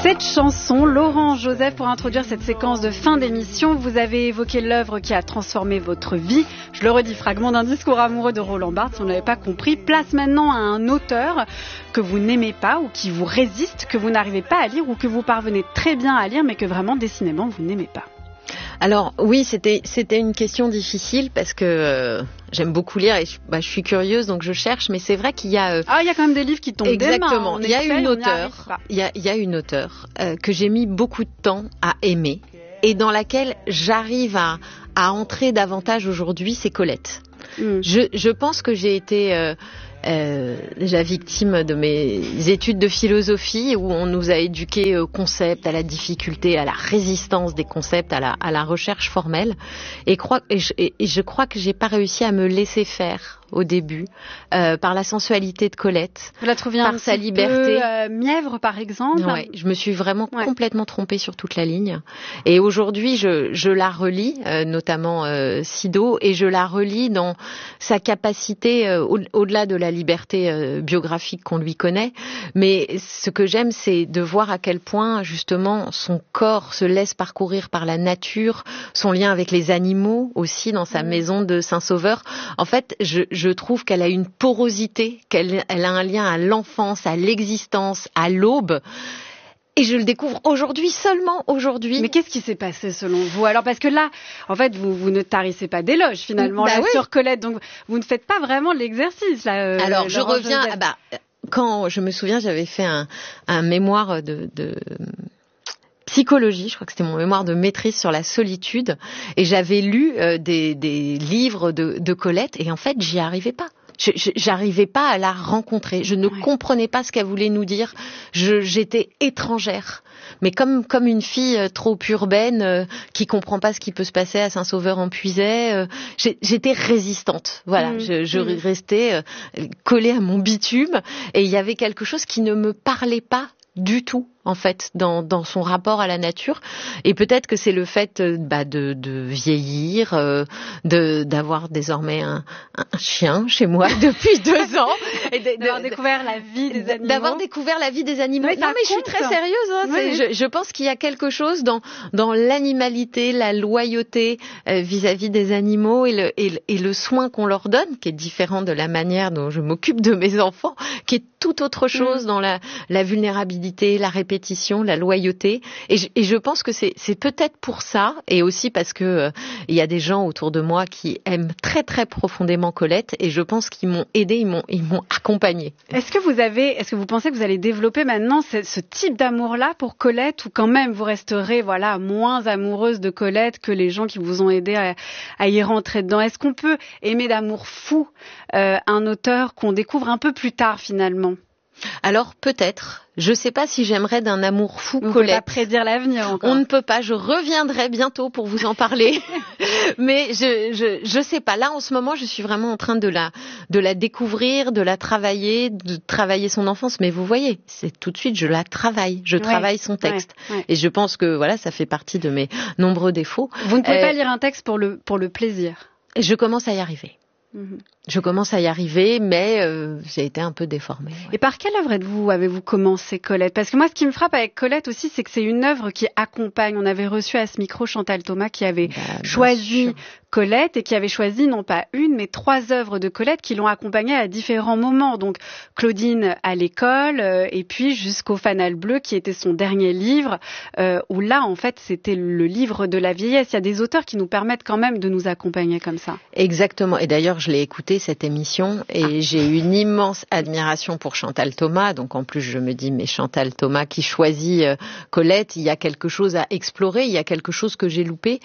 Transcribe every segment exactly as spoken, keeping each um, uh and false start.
Cette chanson, Laurent Joseph, pour introduire cette séquence de fin d'émission, vous avez évoqué l'œuvre qui a transformé votre vie. Je le redis, fragment d'un discours amoureux de Roland Barthes, si on n'avait pas compris. Place maintenant à un auteur que vous n'aimez pas ou qui vous résiste, que vous n'arrivez pas à lire ou que vous parvenez très bien à lire mais que vraiment décidément vous n'aimez pas. Alors oui, c'était c'était une question difficile parce que euh, j'aime beaucoup lire et je, bah, je suis curieuse donc je cherche, mais c'est vrai qu'il y a euh, ah il y a quand même des livres qui tombent exactement. des mains. Il y a une auteure, il y a il y a une auteure euh, que j'ai mis beaucoup de temps à aimer et dans laquelle j'arrive à à entrer davantage aujourd'hui, c'est Colette. Mm. Je je pense que j'ai été euh, Euh, déjà victime de mes études de philosophie où on nous a éduqués au concept, à la difficulté, à la résistance des concepts, à la, à la recherche formelle et, crois, et, je, et je crois que j'ai pas réussi à me laisser faire au début euh, par la sensualité de Colette. Vous la trouviez par un sa petit liberté. peu euh, mièvre par exemple. Ouais, je me suis vraiment ouais. complètement trompée sur toute la ligne et aujourd'hui je, je la relis euh, notamment euh, Sido et je la relis dans sa capacité euh, au, au-delà de la liberté euh, biographique qu'on lui connaît, mais ce que j'aime c'est de voir à quel point justement son corps se laisse parcourir par la nature, son lien avec les animaux aussi dans sa mmh. maison de Saint-Sauveur. En fait, je, je trouve qu'elle a une porosité, qu'elle elle a un lien à l'enfance, à l'existence, à l'aube. Et je le découvre aujourd'hui, seulement aujourd'hui. Mais qu'est-ce qui s'est passé selon vous? Alors parce que là, en fait, vous, vous ne tarissez pas d'éloges finalement bah là oui. sur Colette, donc vous ne faites pas vraiment l'exercice là. Euh, Alors je reviens, ah bah, quand je me souviens, j'avais fait un, un mémoire de, de psychologie, je crois que c'était mon mémoire de maîtrise sur la solitude, et j'avais lu euh, des, des livres de, de Colette, et en fait, j'y arrivais pas. Je, je, j'arrivais pas à la rencontrer. Je ne ouais. comprenais pas ce qu'elle voulait nous dire. Je, j'étais étrangère. Mais comme, comme une fille euh, trop urbaine, euh, qui comprend pas ce qui peut se passer à Saint-Sauveur-en-Puisaye, euh, j'ai, j'étais résistante. Voilà. Mmh. Je, je mmh. restais euh, collée à mon bitume. Et il y avait quelque chose qui ne me parlait pas du tout, en fait, dans, dans son rapport à la nature. Et peut-être que c'est le fait euh, bah, de, de vieillir, euh, de, d'avoir désormais un, un chien chez moi depuis deux ans. Et de, d'avoir de, découvert la vie des animaux. D'avoir découvert la vie des animaux. Mais non, mais je suis très sérieuse. Hein, oui. je, je pense qu'il y a quelque chose dans, dans l'animalité, la loyauté euh, vis-à-vis des animaux et le, et, et le soin qu'on leur donne, qui est différent de la manière dont je m'occupe de mes enfants, qui est tout autre chose mmh. dans la, la vulnérabilité, la répétition, la loyauté. Et je, et je pense que c'est, c'est peut-être pour ça, et aussi parce que euh, il y a des gens autour de moi qui aiment très très profondément Colette, et je pense qu'ils m'ont aidé, ils m'ont, ils m'ont accompagné. Est-ce que vous avez, est-ce que vous pensez que vous allez développer maintenant ce, ce type d'amour-là pour Colette, ou quand même vous resterez voilà moins amoureuse de Colette que les gens qui vous ont aidé à, à y rentrer dedans? Est-ce qu'on peut aimer d'amour fou euh, un auteur qu'on découvre un peu plus tard finalement? Alors peut-être. Je ne sais pas si j'aimerais d'un amour fou Colette. On ne peut pas prédire l'avenir encore. On ne peut pas. Je reviendrai bientôt pour vous en parler. Mais je je je sais pas. Là en ce moment, je suis vraiment en train de la de la découvrir, de la travailler, de travailler son enfance. Mais vous voyez, c'est tout de suite je la travaille. Je ouais. travaille son texte. Ouais. Ouais. Et je pense que voilà, ça fait partie de mes nombreux défauts. Vous ne pouvez euh, pas lire un texte pour le pour le plaisir. Et je commence à y arriver. Mmh. Je commence à y arriver, mais euh, j'ai été un peu déformée. Ouais. Et par quelle œuvre êtes-vous, avez-vous commencé Colette? Parce que moi, ce qui me frappe avec Colette aussi, c'est que c'est une œuvre qui accompagne. On avait reçu à ce micro Chantal Thomas qui avait bah, choisi Colette et qui avait choisi non pas une, mais trois œuvres de Colette qui l'ont accompagnée à différents moments. Donc Claudine à l'école euh, et puis jusqu'au Fanal Bleu qui était son dernier livre, euh, où là, en fait, c'était le livre de la vieillesse. Il y a des auteurs qui nous permettent quand même de nous accompagner comme ça. Exactement. Et d'ailleurs, je l'ai écouté cette émission et ah. j'ai une immense admiration pour Chantal Thomas. Donc en plus, je me dis, mais Chantal Thomas qui choisit euh, Colette, il y a quelque chose à explorer, il y a quelque chose que j'ai loupé.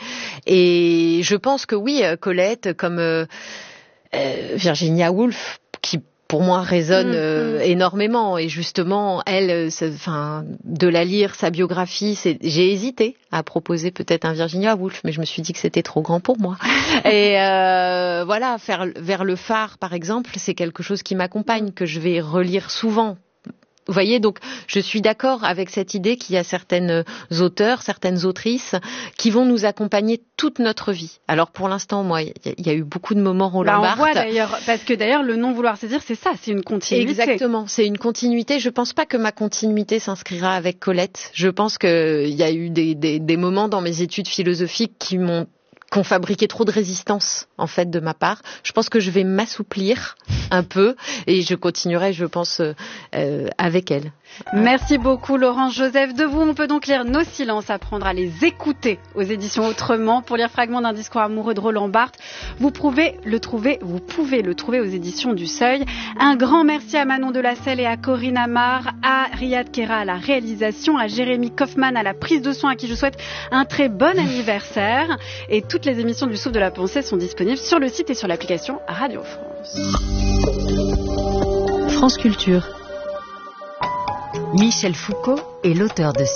Et je pense que oui, Colette, comme euh, euh, Virginia Woolf, qui pour moi résonne euh, mmh, mmh. énormément, et justement elle, enfin de la lire sa biographie, c'est, j'ai hésité à proposer peut-être un Virginia Woolf, mais je me suis dit que c'était trop grand pour moi. Et euh, voilà, faire vers le phare par exemple, c'est quelque chose qui m'accompagne, que je vais relire souvent. Vous voyez, donc je suis d'accord avec cette idée qu'il y a certaines auteurs, certaines autrices qui vont nous accompagner toute notre vie. Alors pour l'instant, moi, il y, y a eu beaucoup de moments Roland bah, on Barthes. Voit d'ailleurs, parce que d'ailleurs le non vouloir saisir, c'est ça, c'est une continuité. Exactement, c'est une continuité. Je pense pas que ma continuité s'inscrira avec Colette. Je pense qu'il y a eu des, des, des moments dans mes études philosophiques qui m'ont qui ont fabriqué trop de résistance en fait de ma part. Je pense que je vais m'assouplir un peu et je continuerai, je pense, euh, avec elle. Merci beaucoup Laurence Joseph Devoux. On peut donc lire Nos silences, apprendre à les écouter aux éditions Autrement. Pour lire Fragment d'un discours amoureux de Roland Barthes, vous pouvez le trouver, vous pouvez le trouver aux éditions du Seuil. Un grand merci à Manon Delacelle et à Corinne Amar, à Riyad Kera à la réalisation, à Jérémy Kaufmann à la prise de son, à qui je souhaite un très bon anniversaire. Et toutes les émissions du Souffle de la Pensée sont disponibles sur le site et sur l'application Radio France. France Culture. Michel Foucault est l'auteur de